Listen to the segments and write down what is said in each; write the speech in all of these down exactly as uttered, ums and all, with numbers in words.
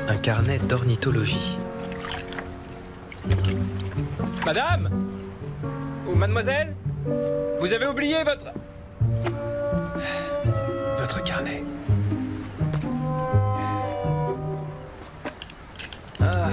Un carnet d'ornithologie. Madame? Ou mademoiselle? Vous avez oublié votre... Votre carnet. Ah.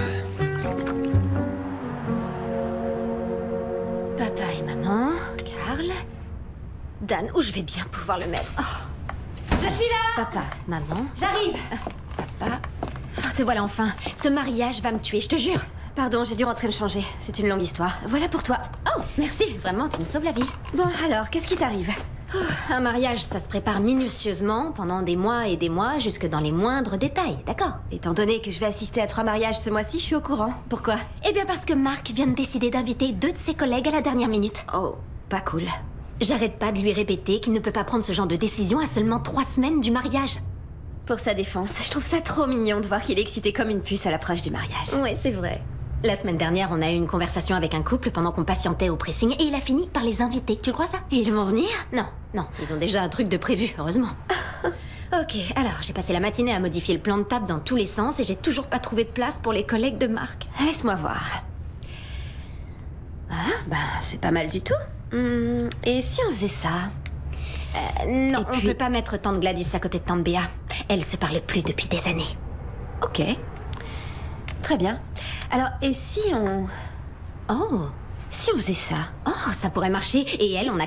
Papa et maman, Karl, Dan, où je vais bien pouvoir le mettre. Oh. Je suis là! Papa, maman, J'arrive! papa. Oh, te voilà enfin. Ce mariage va me tuer, je te jure. Pardon, j'ai dû rentrer me changer. C'est une longue histoire. Voilà pour toi. Oh, merci, vraiment, tu me sauves la vie. Bon, alors, qu'est-ce qui t'arrive? Oh, un mariage, ça se prépare minutieusement pendant des mois et des mois, jusque dans les moindres détails, d'accord? Étant donné que je vais assister à trois mariages ce mois-ci, je suis au courant. Pourquoi? Eh bien parce que Marc vient de décider d'inviter deux de ses collègues à la dernière minute. Oh, pas cool. J'arrête pas de lui répéter qu'il ne peut pas prendre ce genre de décision à seulement trois semaines du mariage. Pour sa défense, je trouve ça trop mignon de voir qu'il est excité comme une puce à l'approche du mariage. Ouais, c'est vrai. La semaine dernière, on a eu une conversation avec un couple pendant qu'on patientait au pressing et il a fini par les inviter. Tu le crois ça? Et ils vont venir? Non, non, ils ont déjà un truc de prévu, heureusement. Ok, alors j'ai passé la matinée à modifier le plan de table dans tous les sens et j'ai toujours pas trouvé de place pour les collègues de Marc. Laisse-moi voir. Ah, ben, c'est pas mal du tout. Hum, et si on faisait ça? Euh, non, Et on puis- peut pas mettre tante Gladys à côté de tante Béa. Elles se parlent plus depuis des années. Ok. Très bien. Alors, et si on... Oh, Si on faisait ça? oh, ça pourrait marcher. Et elle, on a